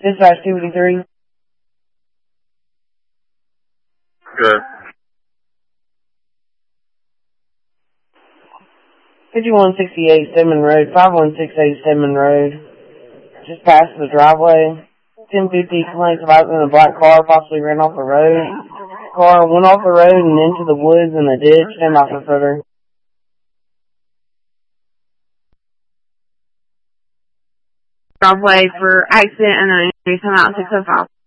Dispatch 283. Good. 5168 Stedman Road, 5168 Stedman Road. Just past the driveway. 1050 complaints about in a black car possibly ran off the road. Car went off the road and into the woods in a ditch. Stand by for further. Driveway for accident and then you come out 605.